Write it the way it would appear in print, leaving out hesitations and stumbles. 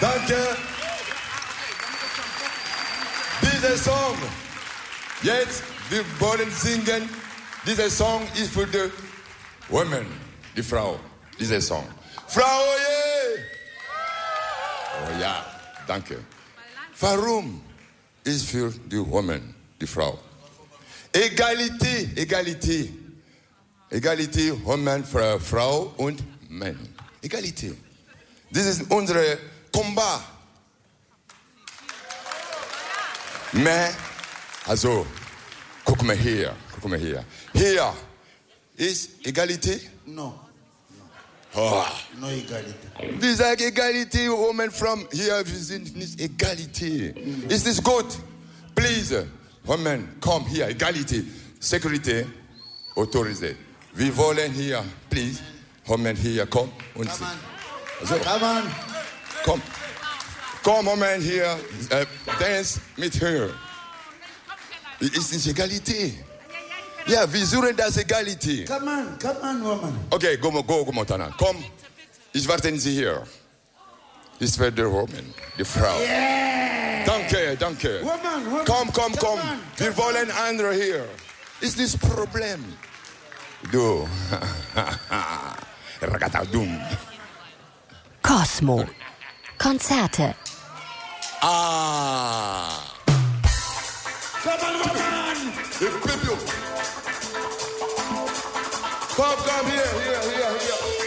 Danke. Dieser Song, jetzt, wir wollen singen. Dieser Song ist für die Women, die Frau. Dieser Song. Frau, yeah! Oh ja, danke. Warum ist für die Women, die Frau? Egalité, Egalité. Egalité, Women, Frau und Mann. Egalité. Das ist unser Combat. Mais, also, guck mal hier. Hier ist Egalité? No. Oh. No Egalité. Wir sagen Egalité, Women from hier, wir sind nicht Egalité. Ist nicht gut. Please, Women, komm hier, Egalité. Security, autorisé. Wir wollen hier, please, Women hier, komm. Und Come on. also, Come on. komm. Komm, Women hier, dance mit her. Ist nicht Egalité. Ja, wir suchen das Egalité. Come on, woman. Okay, go, Montana. Komm, ich warte Sie hier. Ich werde die Woman, die Frau. Yeah. Danke. Woman. Komm. Wir wollen andere hier. Ist das Problem. Du. Ragatadum. Cosmo. Konzerte. Ah. Come on, woman. Komm, hier.